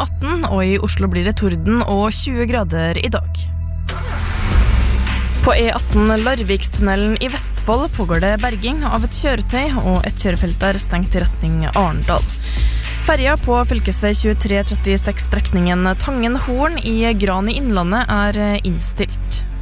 18, og i Oslo blir det torden og 20 grader i dag. På E18 Larvikstunnelen i Vestfold pågår det berging av et kjøretøy, og et kjørefelt er stengt i retning Arendal. Ferja på fylkesvei 2336 strekningen Tangen-Horn i Gran i Innlandet er innstilt.